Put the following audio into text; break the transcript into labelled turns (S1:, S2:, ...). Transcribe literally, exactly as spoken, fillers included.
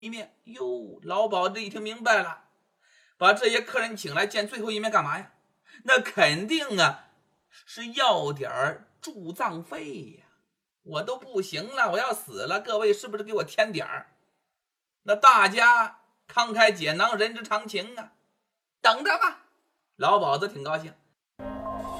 S1: 一面。哟，老鸨子一听明白了，把这些客人请来见最后一面干嘛呀？那肯定啊是要点助葬费呀！我都不行了，我要死了，各位是不是给我添点儿？那大家慷慨解囊，人之常情啊。等着吧，老鸨子挺高兴。